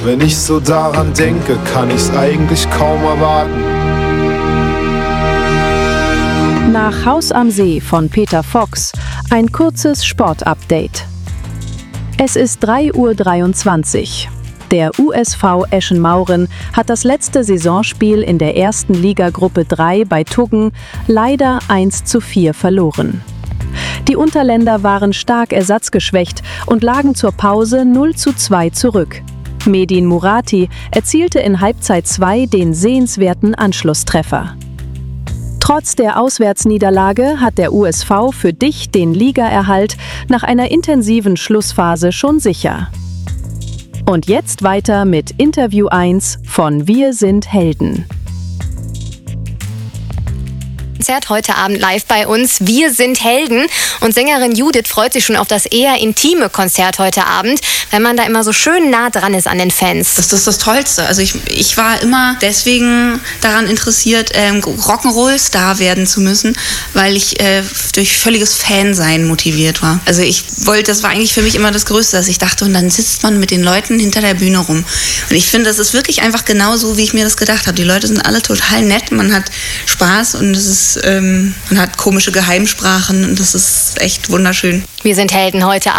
Wenn ich so daran denke, kann ich's eigentlich kaum erwarten. Nach Haus am See von Peter Fox ein kurzes Sportupdate. Es ist 3:23 Uhr. Der USV Eschen-Mauren hat das letzte Saisonspiel in der ersten Liga-Gruppe 3 bei Tuggen leider 1:4 verloren. Die Unterländer waren stark ersatzgeschwächt und lagen zur Pause 0:2 zurück. Medin Murati erzielte in Halbzeit 2 den sehenswerten Anschlusstreffer. Trotz der Auswärtsniederlage hat der USV für dich den Ligaerhalt nach einer intensiven Schlussphase schon sicher. Und jetzt weiter mit Interview 1 von Wir sind Helden. Konzert heute Abend live bei uns. Wir sind Helden. Und Sängerin Judith freut sich schon auf das eher intime Konzert heute Abend, weil man da immer so schön nah dran ist an den Fans. Das ist das Tollste. Also ich war immer deswegen daran interessiert, Rock'n'Roll-Star werden zu müssen, weil ich durch völliges Fansein motiviert war. Also das war eigentlich für mich immer das Größte, dass ich dachte, und dann sitzt man mit den Leuten hinter der Bühne rum. Und ich finde, das ist wirklich einfach genau so, wie ich mir das gedacht habe. Die Leute sind alle total nett, man hat Spaß und man hat komische Geheimsprachen und das ist echt wunderschön. Wir sind Helden heute Abend.